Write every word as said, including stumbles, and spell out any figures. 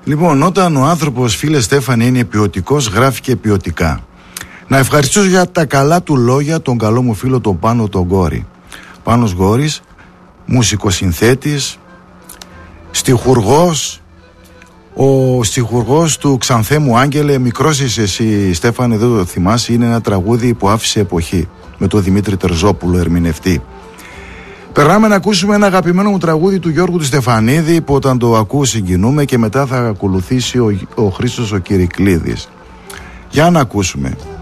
Λοιπόν, όταν ο άνθρωπος, φίλε Στέφανε, είναι ποιοτικός, γράφει και ποιοτικά. Να ευχαριστήσω για τα καλά του λόγια τον καλό μου φίλο τον Πάνο τον Γόρη. Πάνος Γόρης, μουσικοσυνθέτης, στιχουργός, ο στιχουργός του Ξανθέμου Άγγελε. Μικρός είσαι εσύ, Στέφανε, δεν το θυμάσαι, είναι ένα τραγούδι που άφησε εποχή, με τον Δημήτρη Τερζόπουλο ερμηνευτή. Περνάμε να ακούσουμε ένα αγαπημένο μου τραγούδι του Γιώργου του Στεφανίδη, που όταν το ακούω συγκινούμε, και μετά θα ακολουθήσει ο, ο Χρήστος ο Κυρικλίδης. Για να ακούσουμε.